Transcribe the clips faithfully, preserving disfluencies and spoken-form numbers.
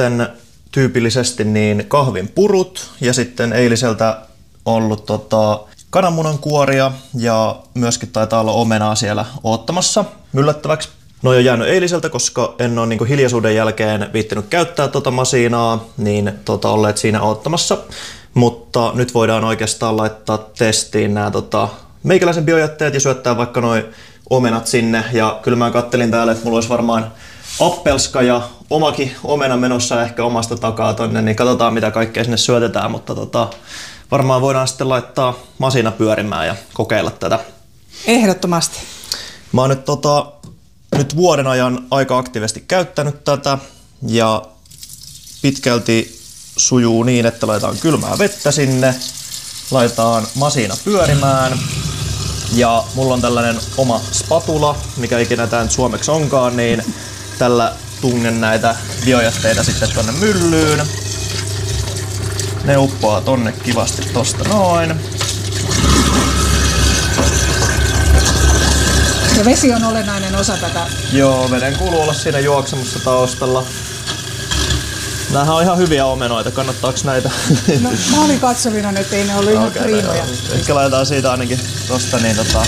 sitten tyypillisesti niin kahvin purut ja sitten eiliseltä ollut tota, kananmunan kuoria ja myöskin taitaa olla omenaa siellä oottamassa myllättäväksi. Ne on jo jäänyt eiliseltä, koska en ole niin hiljaisuuden jälkeen viittinyt käyttää tota masiinaa, niin tota, olleet siinä oottamassa. Mutta nyt voidaan oikeastaan laittaa testiin nämä tota, meikäläisen biojätteet ja syöttää vaikka noi omenat sinne. Ja kyllä mä kattelin täällä, että mulla olisi varmaan appelska ja omakin omena menossa ehkä omasta takaa tonne, niin katsotaan mitä kaikkea sinne syötetään, mutta tota, varmaan voidaan sitten laittaa masiina pyörimään ja kokeilla tätä. Ehdottomasti. Mä oon nyt, tota, nyt vuoden ajan aika aktiivisesti käyttänyt tätä ja pitkälti sujuu niin, että laitetaan kylmää vettä sinne, laitetaan masiina pyörimään ja mulla on tällainen oma spatula, mikä ikinä tää nyt suomeksi onkaan, niin tällä tungen näitä biojätteitä sitten tonne myllyyn. Ne uppoaa tonne kivasti tosta noin. Ja vesi on olennainen osa tätä. Joo, veden kuuluu olla siinä juoksemussa taustalla. Nämähän on ihan hyviä omenoita, kannattaako näitä? No, mä olin katsovina, että ei ne ollut ihan okay, priimoja. Ehkä laitetaan siitä ainakin tosta niin tota,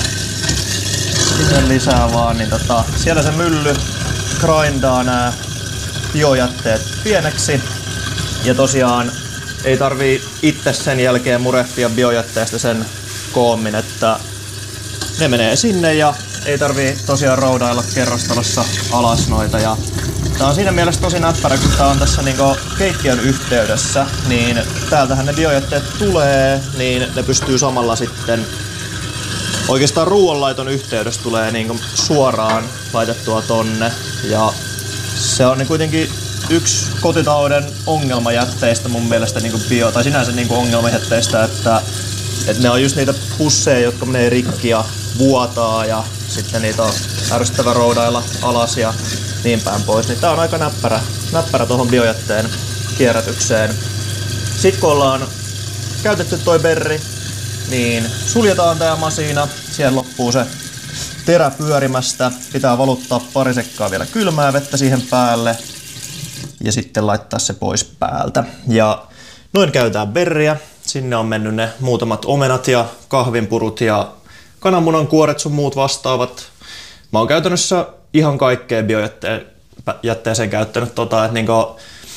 lisää vaan, niin tota, siellä se mylly grindaa nämä biojätteet pieneksi. Ja tosiaan ei tarvii itse sen jälkeen murehtia biojätteestä sen koommin, että ne menee sinne ja ei tarvii tosiaan roudailla kerrostalossa alas noita. Ja tää on siinä mielessä tosi näppärä, kun tää on tässä niinku keittiön yhteydessä, niin täältähän ne biojätteet tulee, niin ne pystyy samalla sitten oikeastaan ruoanlaiton yhteydessä tulee niinku suoraan laitettua tonne. Ja se on niin kuitenkin yksi kotitalouden ongelmajätteistä mun mielestä niinku bio, tai sinänsä niinku ongelmajätteistä, että, että ne on just niitä pusseja, jotka menee rikki ja vuotaa ja sitten niitä on ärsyttävä roudailla alas ja niin päin pois. Niin tää on aika näppärä, näppärä tuohon biojätteen kierrätykseen. Sitten kun ollaan käytetty toi berri, niin suljetaan tää masiina. Siellä loppuu se terä pyörimästä. Pitää valuttaa pari sekkaa vielä kylmää vettä siihen päälle ja sitten laittaa se pois päältä. Ja noin käytetään berriä. Sinne on mennyt ne muutamat omenat ja kahvinpurut ja kananmunan kuoret sun muut vastaavat. Mä oon käytännössä ihan kaikkea biojätteeseen käyttänyt. Tota, että niinku,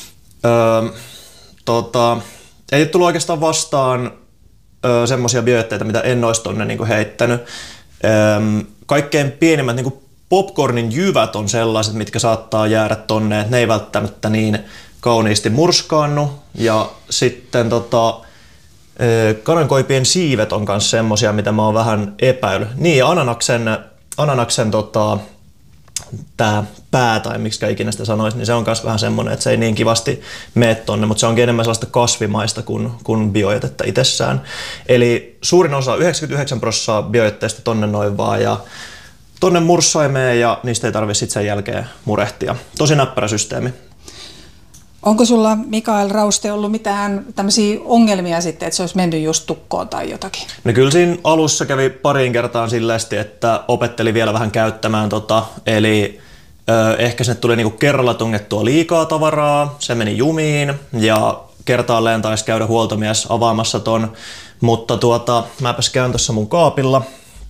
öö, tota, ei tullut oikeastaan vastaan öö, semmosia biojätteitä, mitä en ois tonne niinku heittänyt. Öö, kaikkein pienimmät niinku popcornin jyvät on sellaiset, mitkä saattaa jäädä tonne, että ne ei välttämättä niin kauniisti murskaannu. Ja sitten tota, kanankoipien siivet on myös semmosia, mitä mä oon vähän epäillyt. Niin, ananaksen, ananaksen tota, tää pää, tai miksi ikinä sitä sanois, niin se on myös vähän semmonen, että se ei niin kivasti mene tonne, mutta se onkin enemmän sellaista kasvimaista kuin, kuin biojätettä itsessään. Eli suurin osa, yhdeksänkymmentäyhdeksän prosenttia biojätteistä tonne noin vaan, ja tonne murssaimeen, ja niistä ei tarvitse sitten sen jälkeen murehtia. Tosi näppärä systeemi. Onko sulla, Mikael Rauste, ollut mitään tämmöisiä ongelmia sitten, että se olisi mennyt just tukkoon tai jotakin? No kyllä siinä alussa kävi pariin kertaan silleesti, että opetteli vielä vähän käyttämään tota, eli ö, ehkä sinne tuli niinku kerralla tungettua liikaa tavaraa, se meni jumiin ja kertaalleen taisi käydä huoltomies avaamassa ton, mutta tuota, mäpäs käyn tuossa mun kaapilla.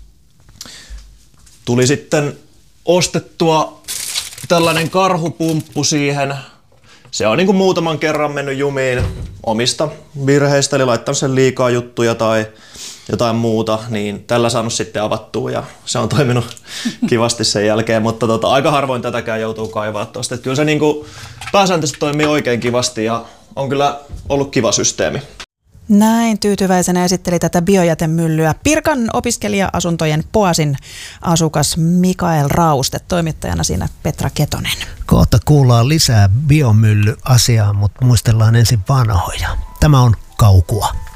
Tuli sitten ostettua tällainen karhupumppu siihen. Se on niin kuin muutaman kerran mennyt jumiin omista virheistä, eli laittanut sen liikaa juttuja tai jotain muuta, niin tällä saanut sitten avattua ja se on toiminut kivasti sen jälkeen, mutta tota, aika harvoin tätäkään joutuu kaivaa tuosta. Että kyllä se niin kuin pääsääntöisesti toimii oikein kivasti ja on kyllä ollut kiva systeemi. Näin tyytyväisenä esitteli tätä biojätemyllyä Pirkan opiskelija-asuntojen Poasin asukas Mikael Rauste, toimittajana siinä Petra Ketonen. Kohta kuullaan lisää biomyllyasiaa, mutta muistellaan ensin vanhoja. Tämä on Kaukua.